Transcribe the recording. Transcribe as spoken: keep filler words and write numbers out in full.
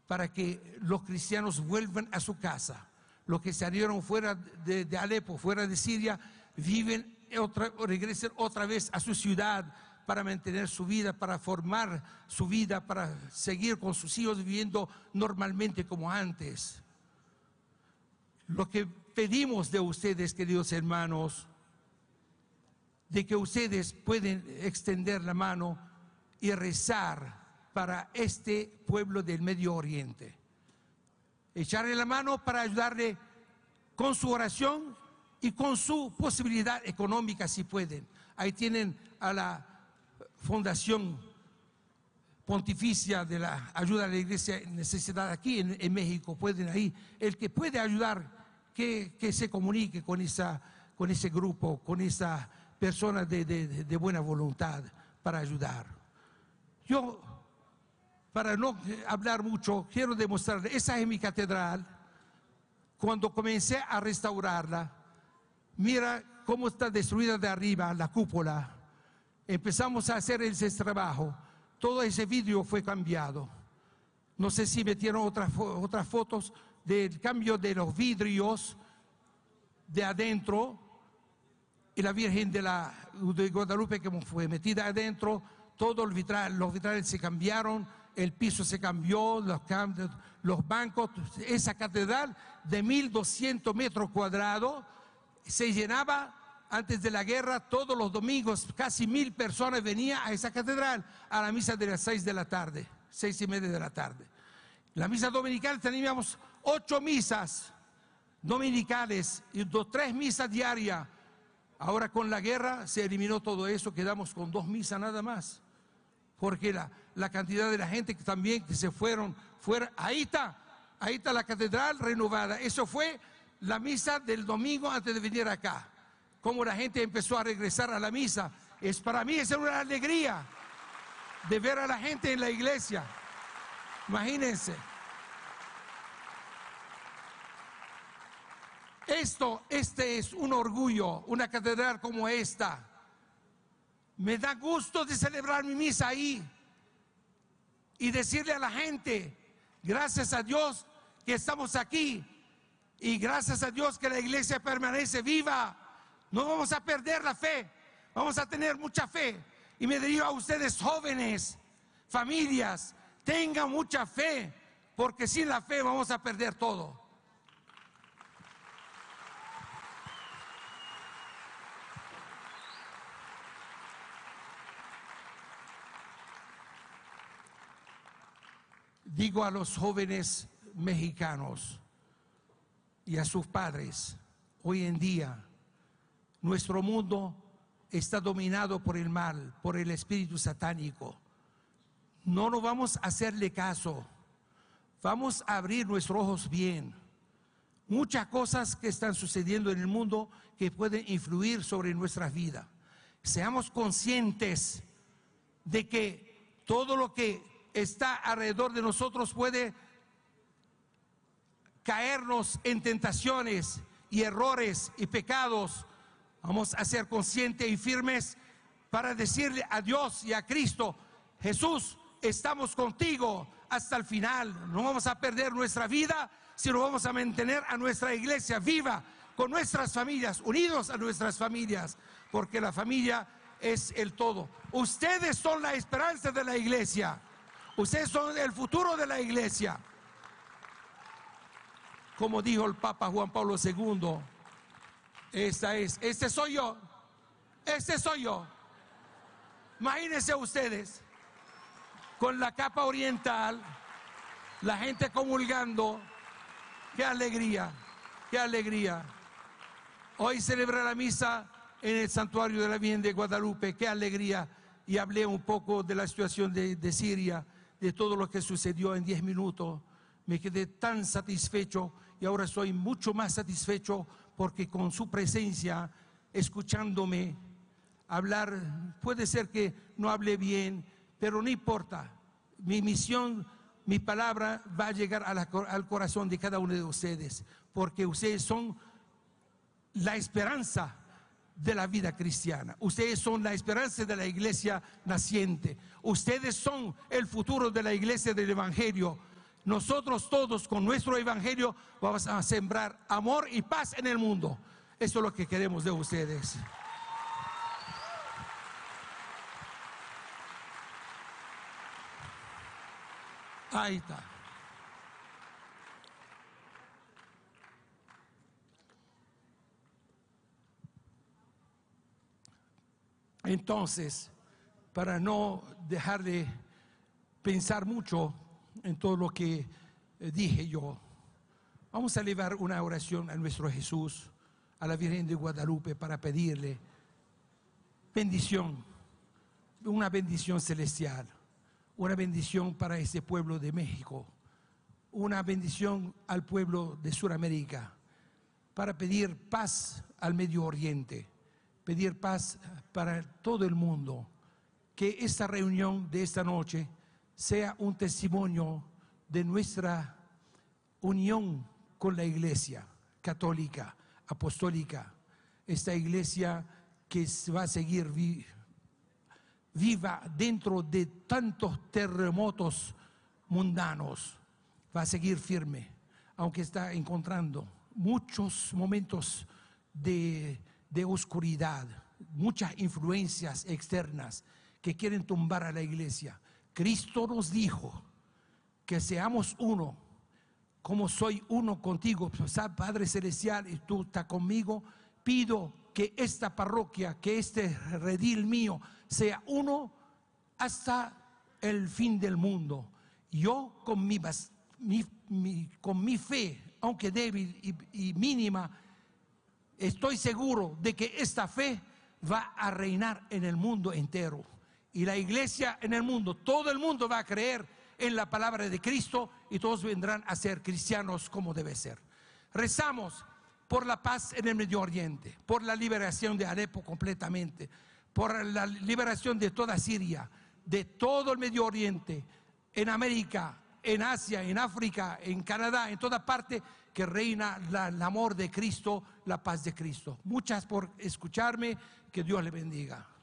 para que los cristianos vuelvan a su casa. Los que salieron fuera de, de Alepo, fuera de Siria, viven otra, regresen otra vez a su ciudad para mantener su vida, para formar su vida, para seguir con sus hijos viviendo normalmente como antes. Lo que pedimos de ustedes, queridos hermanos, de que ustedes pueden extender la mano y rezar para este pueblo del Medio Oriente. Echarle la mano para ayudarle con su oración y con su posibilidad económica si pueden. Ahí tienen a la Fundación Pontificia de la Ayuda a la Iglesia en Necesidad aquí en, en México. Pueden ahí, el que puede ayudar, que, que se comunique con, esa, con ese grupo, con esa persona de, de, de buena voluntad para ayudar. Yo, para no hablar mucho, quiero demostrarles, esa es mi catedral. Cuando comencé a restaurarla, mira cómo está destruida de arriba la cúpula. Empezamos a hacer ese trabajo, todo ese vidrio fue cambiado. No sé si metieron otras, otras fotos del cambio de los vidrios de adentro, y la Virgen de, la, de Guadalupe que fue metida adentro, todos los vitrales, los vitrales se cambiaron, el piso se cambió, los, los bancos. Esa catedral de mil doscientos metros cuadrados se llenaba antes de la guerra todos los domingos. Casi mil personas venían a esa catedral a la misa de las seis de la tarde, seis y media de la tarde. La misa dominical teníamos ocho misas dominicales y dos, tres misas diarias. Ahora con la guerra se eliminó todo eso, quedamos con dos misas nada más. Porque la, la cantidad de la gente que también que se fueron, fuera, ahí está, ahí está la catedral renovada. Eso fue la misa del domingo antes de venir acá. Como la gente empezó a regresar a la misa. Es, para mí es una alegría de ver a la gente en la iglesia. Imagínense. Esto, este es un orgullo, una catedral como esta. Me da gusto de celebrar mi misa ahí y decirle a la gente, gracias a Dios que estamos aquí y gracias a Dios que la iglesia permanece viva. No vamos a perder la fe, vamos a tener mucha fe. Y me dirijo a ustedes jóvenes, familias, tengan mucha fe, porque sin la fe vamos a perder todo. Digo a los jóvenes mexicanos y a sus padres, hoy en día nuestro mundo está dominado por el mal, por el espíritu satánico. No nos vamos a hacerle caso, vamos a abrir nuestros ojos bien. Muchas cosas que están sucediendo en el mundo que pueden influir sobre nuestras vidas. Seamos conscientes de que todo lo que está alrededor de nosotros puede caernos en tentaciones y errores y pecados. Vamos a ser conscientes y firmes para decirle a Dios y a Cristo, Jesús, estamos contigo hasta el final. No vamos a perder nuestra vida, sino vamos a mantener a nuestra iglesia viva, con nuestras familias, unidos a nuestras familias, porque la familia es el todo. Ustedes son la esperanza de la iglesia. Ustedes son el futuro de la iglesia. Como dijo el Papa Juan Pablo segundo, esta es, este soy yo, este soy yo. Imagínense ustedes, con la capa oriental, la gente comulgando. Qué alegría, qué alegría. Hoy celebré la misa en el santuario de la Virgen de Guadalupe, qué alegría. Y hablé un poco de la situación de, de Siria, de todo lo que sucedió en diez minutos. Me quedé tan satisfecho y ahora soy mucho más satisfecho porque con su presencia, escuchándome hablar, puede ser que no hable bien, pero no importa. Mi misión, mi palabra va a llegar a la, al corazón de cada uno de ustedes, porque ustedes son la esperanza de la vida cristiana. Ustedes son la esperanza de la iglesia naciente. Ustedes son el futuro de la iglesia del Evangelio. nosotros todos con nuestro evangelio vamos a sembrar amor y paz en el mundo. Eso es lo que queremos de ustedes. Ahí está. Entonces, para no dejar de pensar mucho en todo lo que dije yo, vamos a elevar una oración a nuestro Jesús, a la Virgen de Guadalupe, para pedirle bendición, una bendición celestial, una bendición para este pueblo de México, una bendición al pueblo de Sudamérica, para pedir paz al Medio Oriente, pedir paz para todo el mundo. Que esta reunión de esta noche sea un testimonio de nuestra unión con la Iglesia católica, apostólica, esta Iglesia que va a seguir vi, viva dentro de tantos terremotos mundanos, va a seguir firme, aunque está encontrando muchos momentos de, de oscuridad, muchas influencias externas que quieren tumbar a la Iglesia. Cristo nos dijo que seamos uno, como soy uno contigo, Padre Celestial, y tú estás conmigo. Pido que esta parroquia, que este redil mío sea uno hasta el fin del mundo. Yo con mi, mi, mi, con mi fe, aunque débil y, y mínima, estoy seguro de que esta fe va a reinar en el mundo entero. Y la Iglesia en el mundo, todo el mundo va a creer en la palabra de Cristo y todos vendrán a ser cristianos como debe ser. Rezamos por la paz en el Medio Oriente, por la liberación de Alepo completamente, por la liberación de toda Siria, de todo el Medio Oriente, en América, en Asia, en África, en Canadá, en toda parte, que reina la, el amor de Cristo, la paz de Cristo. Muchas por escucharme, que Dios le bendiga.